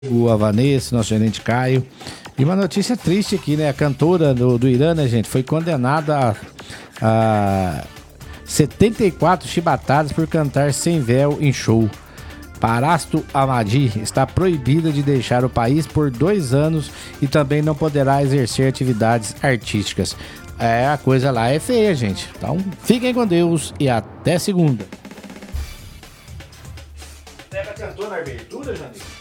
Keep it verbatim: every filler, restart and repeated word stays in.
a Vanessa, nosso gerente Caio. E uma notícia triste aqui, né? A cantora do, do Irã, né, gente, foi condenada a, a setenta e quatro chibatadas por cantar sem véu em show. Parasto Amadi está proibida de deixar o país por dois anos e também não poderá exercer atividades artísticas. É, a coisa lá é feia, gente. Então, fiquem com Deus e até segunda. Você cantou na abertura, Janine?